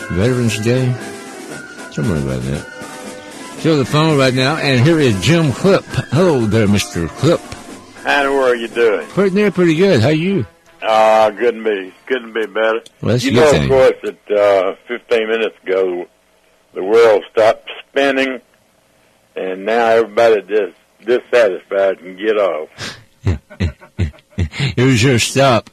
Veterans Day, somewhere about that. So the phone right now, and here is Jim Clip. Hello there, Mr. Clip. How are you doing? Pretty good. How you? Couldn't be better. Well, that's you a know, good thing. Of course, that 15 minutes ago, the world stopped spinning, and now everybody just dissatisfied can get off. Here's your stop.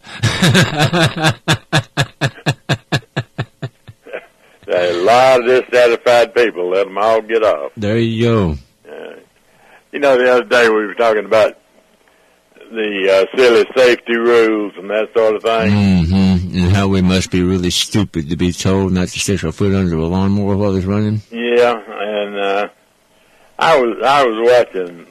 There are a lot of dissatisfied people. Let them all get off. There you go. You know, the other day we were talking about the silly safety rules and that sort of thing. Mm-hmm. And how we must be really stupid to be told not to stick our foot under a lawnmower while it's running. Yeah, and I was watching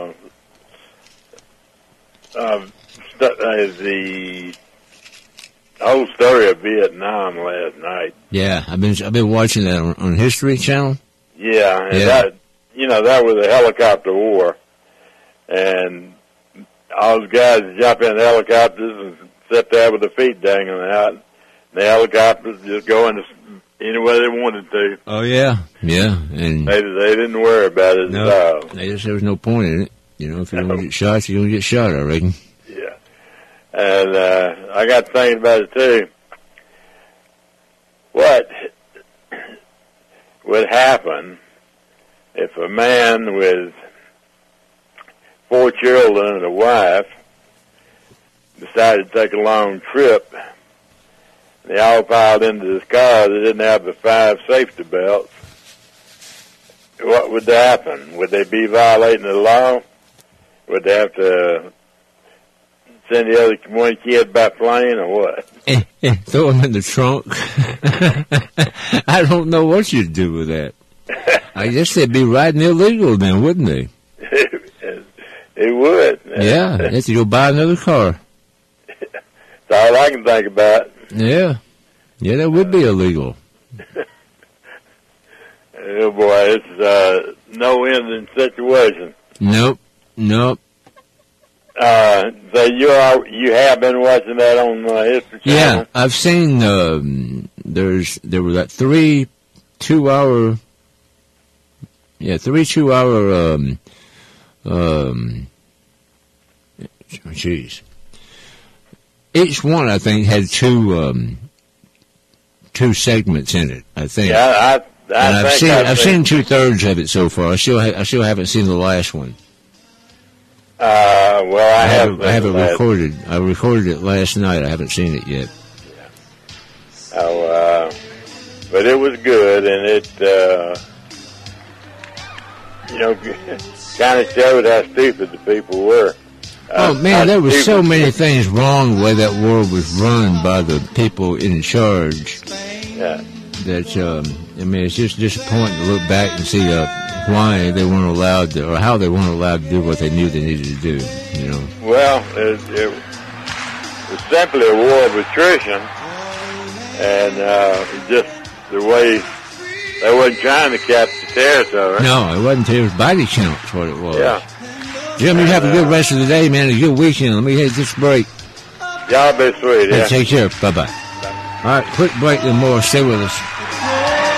the whole story of Vietnam last night. Yeah, I've been watching that on History Channel. Yeah, and yeah. that was a helicopter war, and all those guys jump in the helicopters and sit there with their feet dangling out. And the helicopters just go anywhere they wanted to. Oh yeah, and they didn't worry about it at all. There was no point in it. You know, if you don't get shot, you're gonna get shot, I reckon. Yeah, and I got thinking about it too. What would happen if a man with 4 children and a wife decided to take a long trip? They all piled into this car. They didn't have the 5 safety belts. What would happen? Would they be violating the law? Would they have to send the other one kid by plane or what? Throw him in the trunk. I don't know what you'd do with that. I guess they'd be riding illegal then, wouldn't they? It would. Yeah, they have to go buy another car. That's all I can think about. Yeah, that would be illegal. Oh boy, it's no ending situation. Nope. So you have been watching that on History Channel? Yeah, I've seen. There were like 3 2-hour. Yeah, 3 2-hour. Jeez. Each one, I think, had two segments in it. I think. Yeah, I've seen 2/3 of it so far. I still haven't seen the last one. Well, I haven't recorded. I recorded it last night. I haven't seen it yet. Yeah. Oh, but it was good, and it, kind of showed how stupid the people were. Oh man, there was so many things wrong the way that war was run by the people in charge. Yeah. That it's just disappointing to look back and see why they weren't allowed to, or how they weren't allowed to do what they knew they needed to do. You know. Well, it was simply a war of attrition, and just the way they wasn't trying to capture territory. No, it wasn't. It was body counts what it was. Yeah. Jim, you have a good rest of the day, man. A good weekend. Let me hit this break. Y'all be sweet. Hey, take care. Bye-bye. All right, quick break and more. Stay with us.